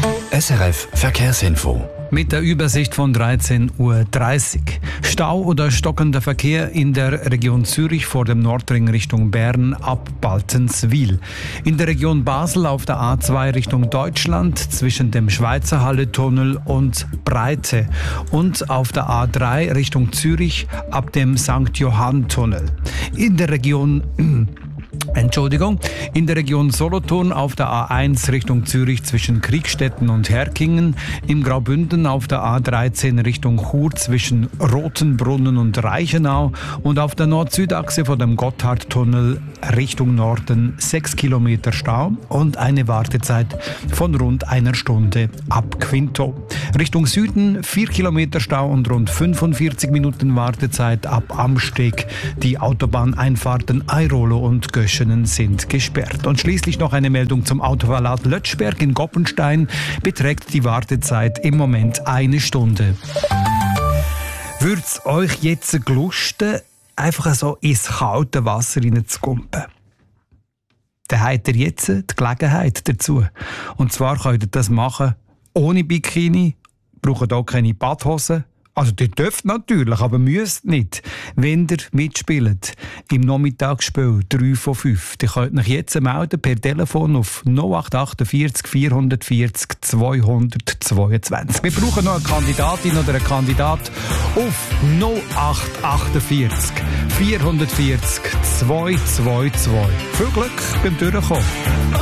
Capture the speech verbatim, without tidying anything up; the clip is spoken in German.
S R F Verkehrsinfo. Mit der Übersicht von dreizehn Uhr dreißig. Stau oder stockender Verkehr in der Region Zürich vor dem Nordring Richtung Bern ab Baltenswil. In der Region Basel auf der A zwei Richtung Deutschland zwischen dem Schweizer Halle-Tunnel und Breite. Und auf der A drei Richtung Zürich ab dem Sankt Johann-Tunnel. In der Region Entschuldigung, in der Region Solothurn auf der A eins Richtung Zürich zwischen Kriegstetten und Herkingen, im Graubünden auf der A dreizehn Richtung Chur zwischen Rotenbrunnen und Reichenau und auf der Nord-Süd-Achse vor dem Gotthardtunnel Richtung Norden sechs Kilometer Stau und eine Wartezeit von rund einer Stunde ab Quinto. Richtung Süden vier Kilometer Stau und rund fünfundvierzig Minuten Wartezeit ab Amsteg. Die Autobahneinfahrten Airolo und Göschenen sind gesperrt. Und schließlich noch eine Meldung zum Autoverlad Lötschberg in Goppenstein. Beträgt die Wartezeit im Moment eine Stunde. Würd's euch jetzt gelusten, einfach so ins kalte Wasser hineinzukumpen? Dann habt ihr jetzt die Gelegenheit dazu. Und zwar könnt ihr das machen ohne Bikini, braucht auch keine Badhosen. Also, ihr dürft natürlich, aber müsst nicht. Wenn ihr mitspielt im Nachmittagsspiel drei von fünf, dann könnt ihr euch jetzt melden per Telefon auf null acht achtundvierzig vierhundertvierzig zweihundertzweiundzwanzig. Wir brauchen noch eine Kandidatin oder einen Kandidat auf null acht achtundvierzig vierhundertvierzig zweihundertzweiundzwanzig. Viel Glück beim Durchkommen.